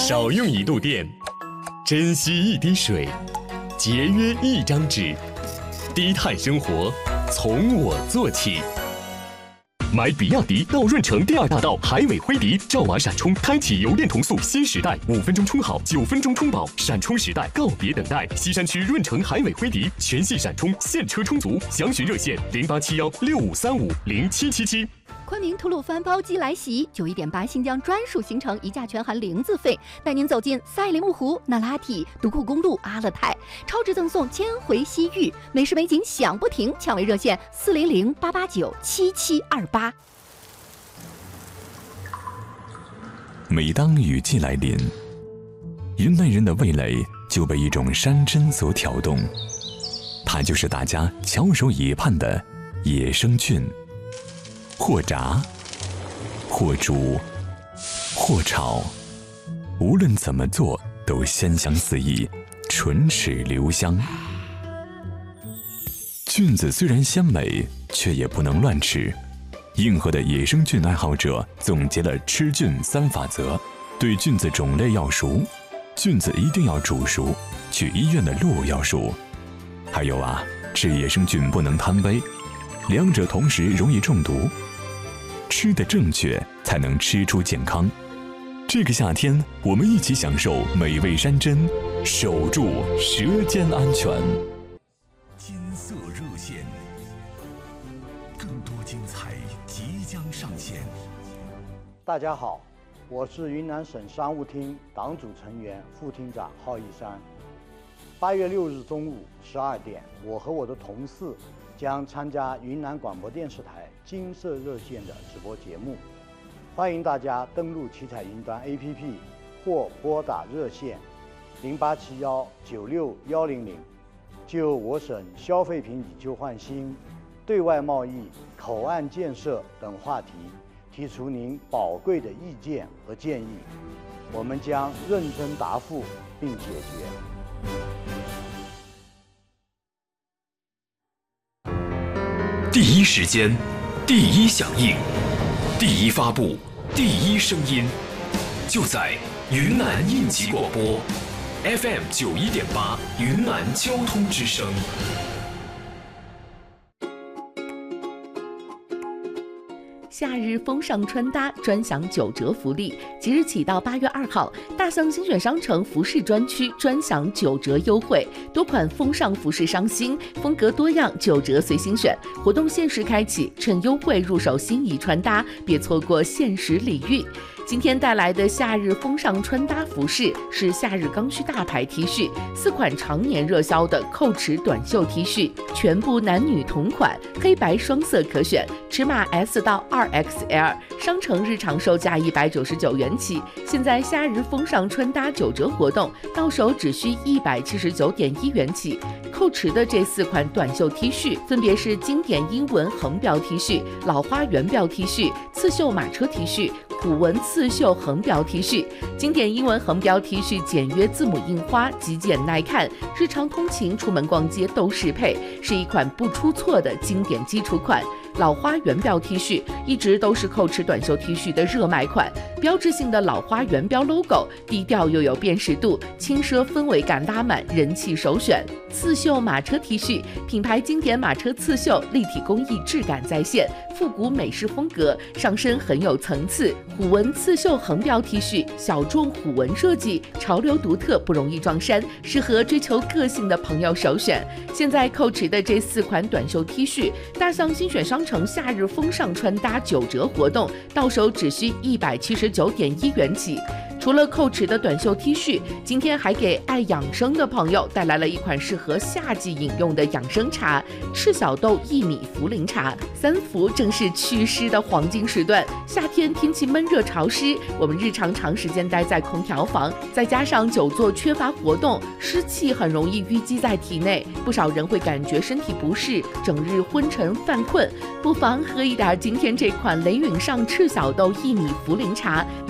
少用一度电，珍惜一滴水，节约一张纸，低碳生活从我做起。买比亚迪到润城第二大道海尾灰迪兆瓦闪充，开启油电同速新时代，5分钟充好，9分钟充饱，闪充时代告别等待。西山区润城海尾灰迪全系闪充，现车充足，详询热线0871650777。 昆明吐鲁番包机来袭，91.8新疆专属行程一价全含0字费，带您走进赛里木湖、那拉提、独库公路、阿勒泰，超值赠送千回西域，美食美景享不停，抢位热线400-889-7728。 每当雨季来临，云南人的味蕾就被一种山珍所挑动，它就是大家翘首以盼的野生菌。或炸，或煮，或炒，无论怎么做都鲜香四溢，唇齿留香。菌子虽然鲜美，却也不能乱吃。硬核的野生菌爱好者总结了吃菌3法则：对菌子种类要熟，菌子一定要煮熟，去医院的路要熟。还有啊，吃野生菌不能贪杯，两者同时容易中毒。吃得正确，才能吃出健康。这个夏天，我们一起享受美味山珍，守住舌尖安全。 金色热线，更多精彩即将上线。 大家好，我是云南省商务厅党组成员、副厅长郝一山。8月6日中午12点，我和我的同事将参加云南广播电视台金色热线的直播节目，欢迎大家登录奇彩云端 APP 或拨打热线0871961000，就我省消费品以旧换新、对外贸易、口岸建设等话题提出您宝贵的意见和建议，我们将认真答复并解决。 第一时间，第一响应，第一发布，第一声音，就在云南应急广播 FM 91.8云南交通之声。 夏日风尚穿搭专享9折福利，即日起到8月2号，大象精选商城服饰专区专享9折优惠，多款风尚服饰上新，风格多样，9折随心选。活动限时开启，趁优惠入手心仪穿搭，别错过限时礼遇。今天带来的夏日风尚穿搭服饰是夏日刚需大牌 T 恤，4款常年热销的扣尺短袖 T 恤，全部男女同款，黑白双色可选，尺码 S 到2XL， 商城日常售价199元起，现在夏日风尚穿搭9折活动，到手只需179.1元起。扣尺的这4款短袖 T 恤分别是经典英文横标 T 恤、老花圆标 T 恤、刺绣马车 T 恤、虎纹刺绣横标 T 恤。经典英文横标 T 恤简约字母印花，极简耐看，日常通勤出门逛街都适配，是一款不出错的经典基础款。老花圆标 T 恤一直都是扣尺短袖 T 恤的热卖款，标志性的老花圆标 logo， 低调又有辨识度，轻奢氛围感拉满，人气首选。刺绣马车 T 恤，品牌经典马车刺绣，立体工艺质感再现，复古美式风格，上身很有层次。虎纹刺绣横标 T 恤，小众虎纹设计，潮流独特，不容易撞衫，适合追求个性的朋友首选。现在扣尺的这4款短袖 T 恤，大象精选商城夏日风尚穿搭9折活动，到手只需179.1元起。除了扣尺的短袖 T 恤，今天还给爱养生的朋友带来了一款适合夏季饮用的养生茶——赤小豆薏米茯苓茶。3伏正是祛湿的黄金时段，夏天天气闷热潮湿，我们日常长时间待在空调房，再加上久坐缺乏活动，湿气很容易淤积在体内，不少人会感觉身体不适，整日昏沉犯困，不妨喝一点今天这款雷允上赤小豆薏米茯苓茶。